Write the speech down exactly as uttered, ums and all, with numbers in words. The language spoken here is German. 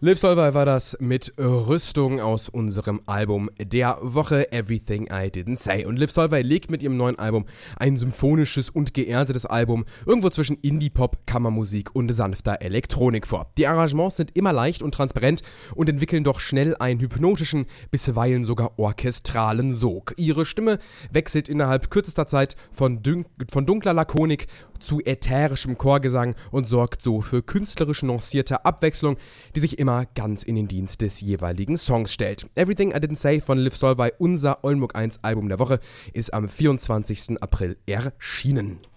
Liv Solveig war das mit Rüstung aus unserem Album der Woche Everything I Didn't Say. Und Liv Solveig legt mit ihrem neuen Album ein symphonisches und geerdetes Album irgendwo zwischen Indie-Pop, Kammermusik und sanfter Elektronik vor. Die Arrangements sind immer leicht und transparent und entwickeln doch schnell einen hypnotischen, bisweilen sogar orchestralen Sog. Ihre Stimme wechselt innerhalb kürzester Zeit von, dün- von dunkler Lakonik zu ätherischem Chorgesang und sorgt so für künstlerisch nuancierte Abwechslung, die sich immer ganz in den Dienst des jeweiligen Songs stellt. Everything I Didn't Say von Liv Solveig, unser Oldenburg eins Album der Woche, ist am vierundzwanzigsten April erschienen.